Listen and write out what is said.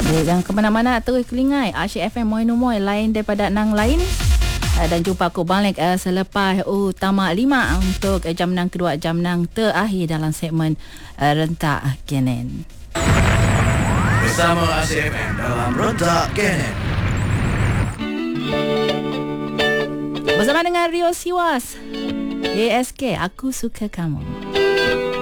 Jangan ke mana-mana, terus kelingai Asyik FM Moy lain daripada nang lain. Dan jumpa aku balik selepas utama 5 untuk jam nang kedua, jam nang terakhir dalam segmen Rentak Kenen. Bersama ACFM dalam Rentak Kenen. Bersama dengan Rio Siwas, ASK, Aku Suka Kamu.